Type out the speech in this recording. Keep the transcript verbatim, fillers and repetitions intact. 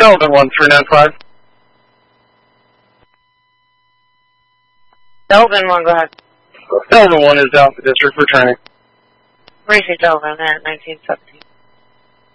Delvin one three nine five. Delvin one, go ahead. Delvin one is Alpha District for training. Racy Delvin at nineteen seventeen.